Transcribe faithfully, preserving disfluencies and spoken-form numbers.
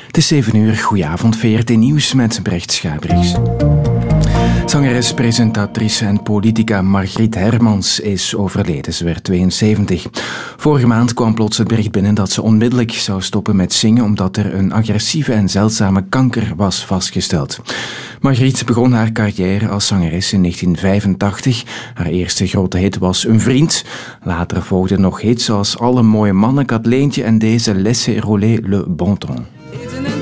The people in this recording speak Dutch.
Het is zeven uur, goedenavond, V R T Nieuws met Brecht Schuibrichs. Zangeres, presentatrice en politica Margriet Hermans is overleden. Ze werd tweeënzeventig. Vorige maand kwam plots het bericht binnen dat ze onmiddellijk zou stoppen met zingen omdat er een agressieve en zeldzame kanker was vastgesteld. Margriet begon haar carrière als zangeres in negentien vijfentachtig. Haar eerste grote hit was Een Vriend. Later volgden nog hits zoals Alle Mooie Mannen, Katleentje en deze Laissez rouler le bon temps.